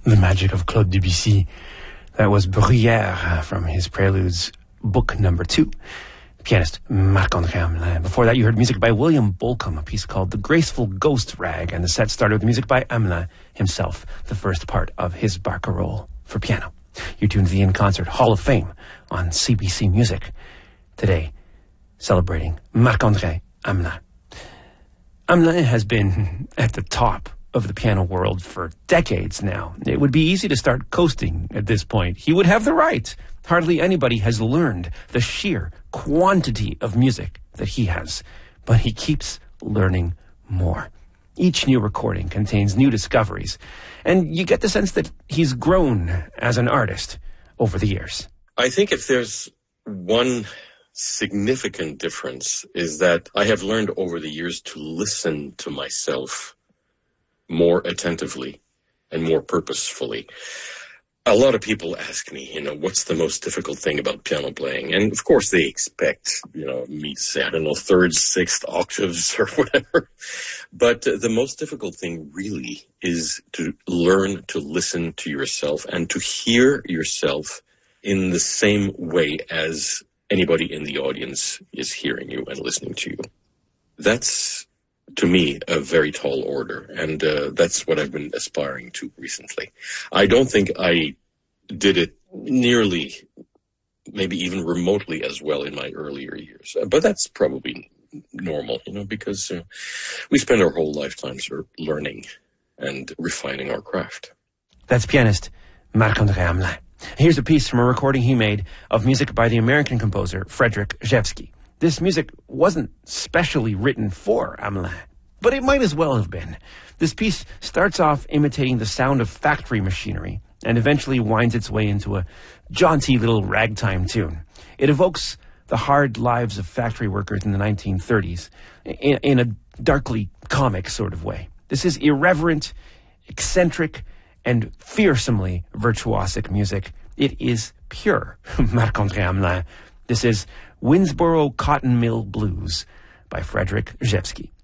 The magic of Claude Debussy. That was Bruyère from his Preludes, book number 2. Pianist Marc-André Hamelin. Before that, you heard music by William Bolcom, a piece called The Graceful Ghost Rag, and the set started with music by Hamelin himself, the first part of his Barcarolle for piano. You're tuned to the In Concert Hall of Fame on CBC Music. Today, celebrating Marc-André Hamelin. Hamelin has been at the top of the piano world for decades now. It would be easy to start coasting at this point. He would have the right. Hardly anybody has learned the sheer quantity of music that he has, but he keeps learning more. Each new recording contains new discoveries, and you get the sense that he's grown as an artist over the years. I think if there's one significant difference is that I have learned over the years to listen to myself more attentively and more purposefully. A lot of people ask me, what's the most difficult thing about piano playing? And of course they expect, me to say, thirds, sixth octaves or whatever. But the most difficult thing really is to learn to listen to yourself and to hear yourself in the same way as anybody in the audience is hearing you and listening to you. That's, to me, a very tall order, and that's what I've been aspiring to recently. I don't think I did it nearly, maybe even remotely as well in my earlier years, but that's probably normal, because we spend our whole lifetimes learning and refining our craft. That's pianist Marc-André Hamelin. Here's a piece from a recording he made of music by the American composer Frederic Rzewski. This music wasn't specially written for Hamelin, but it might as well have been. This piece starts off imitating the sound of factory machinery and eventually winds its way into a jaunty little ragtime tune. It evokes the hard lives of factory workers in the 1930s in a darkly comic sort of way. This is irreverent, eccentric, and fearsomely virtuosic music. It is pure Marc-André Hamelin. This is Winnsboro Cotton Mill Blues by Frederic Rzewski.